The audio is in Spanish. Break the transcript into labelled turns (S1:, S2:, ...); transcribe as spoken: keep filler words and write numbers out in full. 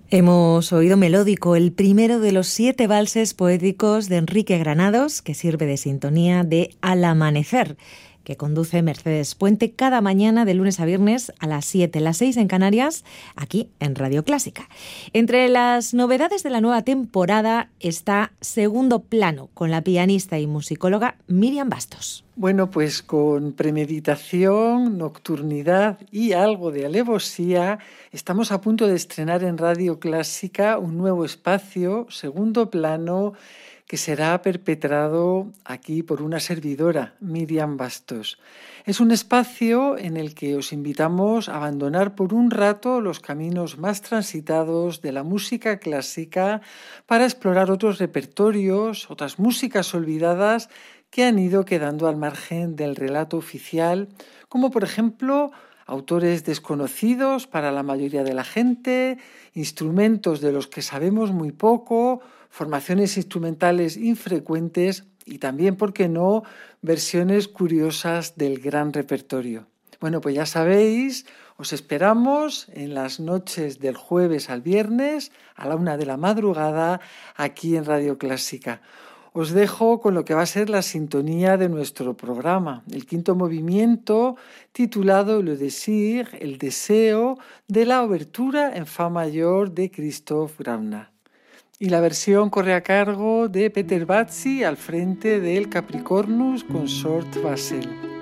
S1: Hemos oído Melódico, el primero de los siete valses poéticos de Enrique Granados, que sirve de sintonía de Al Amanecer, que conduce Mercedes Puente cada mañana de lunes a viernes a las siete, las seis en Canarias, aquí en Radio Clásica. Entre las novedades de la nueva temporada está Segundo Plano, con la pianista y musicóloga Miriam Bastos.
S2: Bueno, pues con premeditación, nocturnidad y algo de alevosía, estamos a punto de estrenar en Radio Clásica un nuevo espacio, Segundo Plano, que será perpetrado aquí por una servidora, Miriam Bastos. Es un espacio en el que os invitamos a abandonar por un rato los caminos más transitados de la música clásica para explorar otros repertorios, otras músicas olvidadas que han ido quedando al margen del relato oficial, como por ejemplo autores desconocidos para la mayoría de la gente, instrumentos de los que sabemos muy poco, formaciones instrumentales infrecuentes y también, ¿por qué no?, versiones curiosas del gran repertorio. Bueno, pues ya sabéis, os esperamos en las noches del jueves al viernes a la una de la madrugada aquí en Radio Clásica. Os dejo con lo que va a ser la sintonía de nuestro programa, el quinto movimiento titulado Le Désir, el deseo, de la obertura en fa mayor de Christoph Graupner. Y la versión corre a cargo de Peter Bazzi al frente del Capricornus Consort Basel.